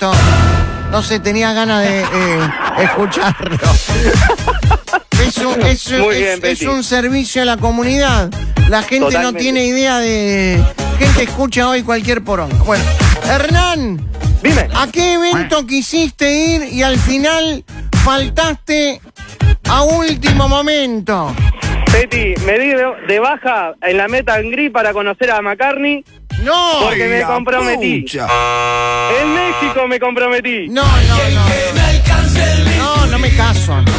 esto. No sé, tenía ganas de escucharlo. Es un servicio a la comunidad. La gente Totalmente. no tiene idea de... Gente escucha hoy cualquier poronga. Bueno, Hernán, Dime. ¿a qué evento quisiste ir y al final faltaste a último momento? Peti, me di de baja en la Meet and Greet para conocer a McCartney No. porque me comprometí. Pucha. En México me comprometí. No me caso. No.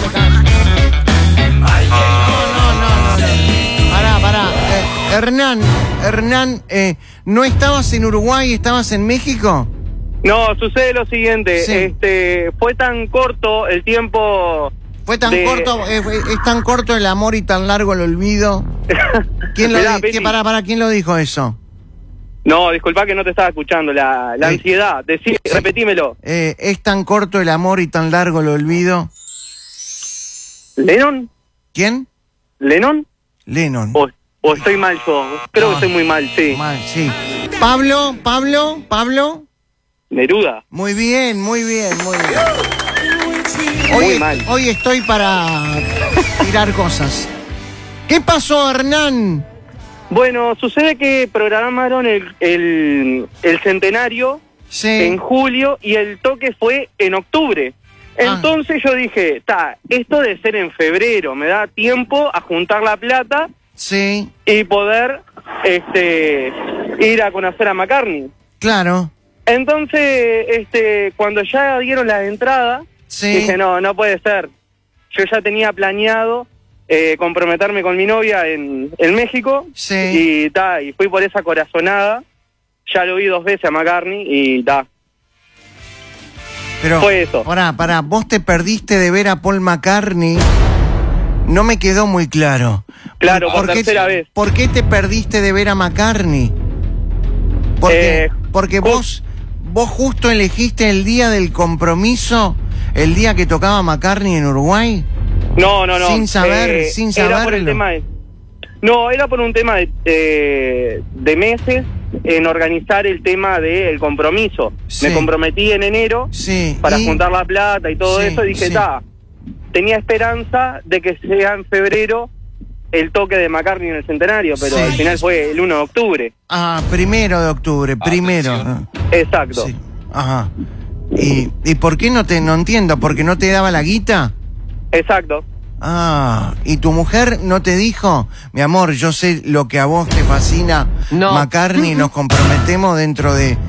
Pará. Hernán, ¿no estabas en Uruguay, estabas en México? No, sucede lo siguiente. Sí. Fue tan corto el tiempo. Fue tan corto, es tan corto el amor y tan largo el olvido. ¿Quién lo Mirá, dijo? Peti. ¿Quién lo dijo eso? No, disculpa que no te estaba escuchando. La ansiedad. Repetímelo. Es tan corto el amor y tan largo el olvido. ¿Lennon? ¿Quién? ¿Lennon? Lennon. O estoy mal yo. Creo que estoy muy mal, sí. Mal, sí. Pablo. Neruda. Muy bien. Muy mal. Hoy estoy para tirar cosas. ¿Qué pasó, Hernán? Bueno, sucede que programaron el centenario Sí. en julio y el toque fue en octubre. Entonces yo dije, esto debe ser en febrero, me da tiempo a juntar la plata Sí. y poder ir a conocer a McCartney. Claro. Entonces, cuando ya dieron la entrada, Sí. dije, no puede ser. Yo ya tenía planeado comprometerme con mi novia en México. Sí. Y fui por esa corazonada. Ya lo vi 2 veces a McCartney y Pero, fue eso. Pará, vos te perdiste de ver a Paul McCartney. No me quedó muy claro. Claro, por tercera vez. ¿Por qué te perdiste de ver a McCartney? Porque vos justo elegiste el día del compromiso, el día que tocaba McCartney en Uruguay. No. Sin saberlo. Era por el tema era por un tema de meses en organizar el tema del compromiso. Sí. Me comprometí en enero para juntar la plata y todo eso y dije, tenía esperanza de que sea en febrero el toque de McCartney en el centenario, pero al final fue el 1 de octubre. 1 de octubre, primero. Exacto. Sí. Ajá. ¿Y por qué no entiendo? ¿Porque no te daba la guita? Exacto. ¿Y tu mujer no te dijo? Mi amor, yo sé lo que a vos te fascina, No. McCartney, nos comprometemos dentro de